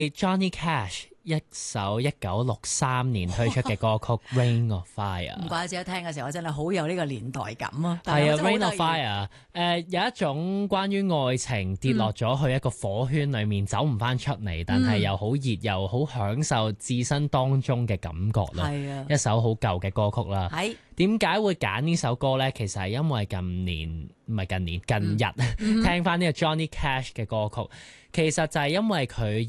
Johnny Cash 一首1963年推出嘅歌曲《Rain of Fire》。 唔怪之一聽嘅時候，我真係好有呢個年代感啊！ 係啊，《Rain of Fire》有一種關於愛情跌落咗去一個火圈裏面，走唔翻出嚟，但係又好熱又好享受置身當中嘅感覺啦。係啊，一首好舊嘅歌曲啦。係點解會揀呢首歌呢？其實係因為近日聽翻呢個 Johnny Cash 嘅歌曲。其實就係因為佢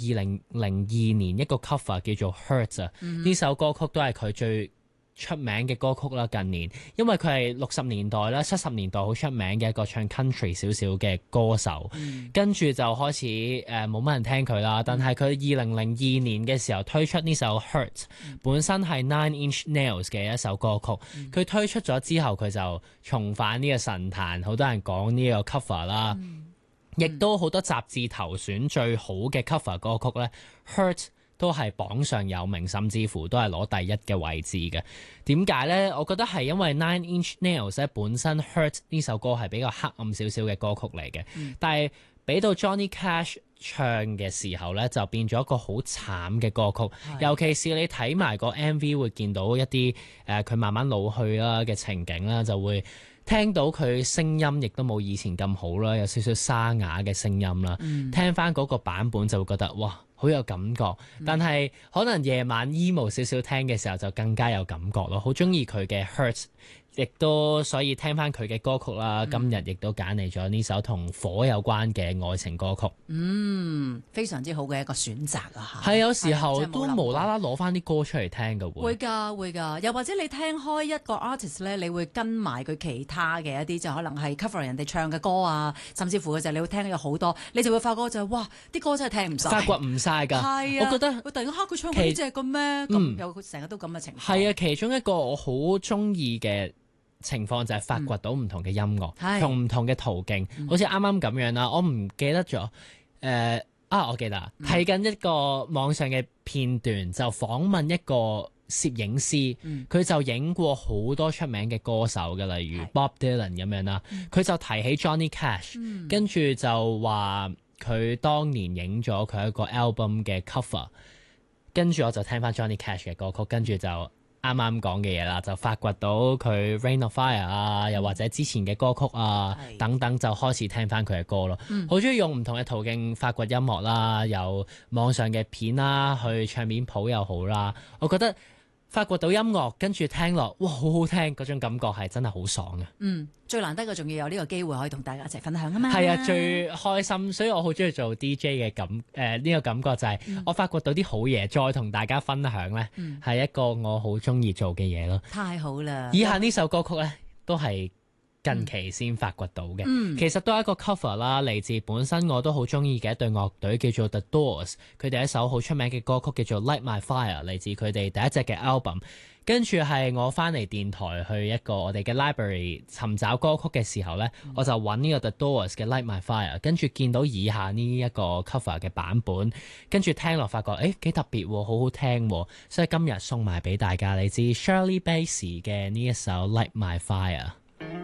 2002年一個 cover 叫做 Hurt 啊，呢首歌曲都係佢最出名嘅歌曲啦。近年因為佢係60年代啦、70年代好出名嘅一個唱 country 少少嘅歌手，跟住就開始冇乜人聽佢啦。但係佢2002年嘅時候推出呢首 Hurt，本身係 Nine Inch Nails 嘅一首歌曲，佢推出咗之後佢就重返呢個神壇，好多人講呢個 cover 啦。亦都好多雜誌投選最好嘅 cover 歌曲咧 ，Hurt 都係榜上有名，甚至乎都係攞第一嘅位置嘅。點解呢？我覺得係因為 Nine Inch Nails 咧本身 Hurt 呢首歌係比較黑暗少少嘅歌曲嚟嘅，但係俾到 Johnny Cash 唱嘅時候咧，就變咗一個好慘嘅歌曲。尤其是你睇埋個 MV 會見到一啲佢慢慢老去啦嘅情景啦，就會聽到佢聲音亦都冇以前咁好啦，有少少沙啞嘅聲音啦。聽翻嗰個版本就會覺得哇，好有感覺。但係可能夜晚 emo 少少聽嘅時候就更加有感覺咯。好中意佢嘅 Hurt， 亦都所以聽翻佢嘅歌曲啦。今日亦都揀嚟咗呢首同火有關嘅愛情歌曲。 非常之好嘅一個選擇啊！ 係有時候都無啦啦攞翻啲歌出嚟聽嘅喎。 會㗎，又或者你聽開一個 artist 咧，你會跟埋佢其他嘅一啲就可能係 cover 人哋唱嘅歌啊，甚至乎嘅就係你會聽有好多，你就會發覺就係哇，啲歌真係聽唔晒， 發掘唔晒㗎。係啊，我覺得佢突然間佢唱過呢隻嘅咩？咁有佢成日都咁嘅情況。係啊，其中一個我好中意嘅情況就係發掘到唔同嘅音樂，從唔同嘅途徑，好似啱啱咁樣啦。我唔記得咗，我記得睇緊一個網上嘅片段，就訪問一個攝影師，佢就影過好多出名嘅歌手嘅，例如 Bob Dylan 咁樣啦。佢就提起 Johnny Cash，跟住就話佢當年影咗佢一個 album 嘅 cover， 跟住我就聽翻 Johnny Cash 嘅歌曲，跟住就啱啱講嘅嘢啦，就發掘到佢 Rain of Fire 啊，又或者之前嘅歌曲啊等等，就開始聽翻佢嘅歌咯。好中意用唔同嘅途徑發掘音樂啦，有網上嘅片啦，去唱片鋪又好啦。我覺得發掘到音樂，跟住聽落，哇，好好聽，嗰種感覺係真係好爽啊！ 最難得嘅仲要有呢個機會可以同大家一齊分享啊嘛。 係啊，最開心，所以我好中意做 DJ 嘅呢個感覺就係我發掘到啲好嘢，再同大家分享咧，係一個我好中意做嘅嘢咯。 太好啦！ 以下呢首歌曲咧，都係近期先發掘到嘅，其實都係一個 cover 啦，嚟自本身我都好中意嘅一隊樂隊叫做 The Doors， 佢哋一首好出名嘅歌曲叫做 Light My Fire， 嚟自佢哋第一隻嘅 album。跟住係我翻嚟電台去一個我哋嘅 library 尋找歌曲嘅時候呢，我就揾呢個 The Doors 嘅 Light My Fire， 跟住見到以下呢一個 cover 嘅版本，跟住聽落發覺幾特別喎，好好聽喎，所以今日送埋俾大家嚟自 Shirley Bassey 嘅呢一首 Light My Fire。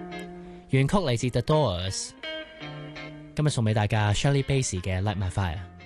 原曲嚟自 The Doors， 今日送俾大家 Shirley Bassey 嘅 Light My Fire。